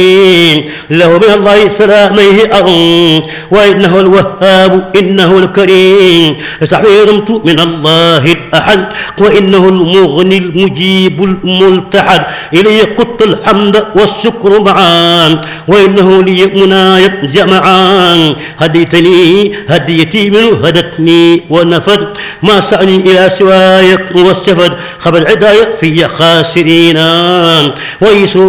له من الله سلاميه أرم وإنه الوهاب إنه الكريم استحفظت من الله الأحد وإنه المغني المجيب الملتحد إليه قدت الحمد والشكر معا وإنه لي منايا جمعا هديتني هديتي منه هدتني ونفد ما سأني إلى سواك والسفد خبر عدايا في خاسرين ويسوع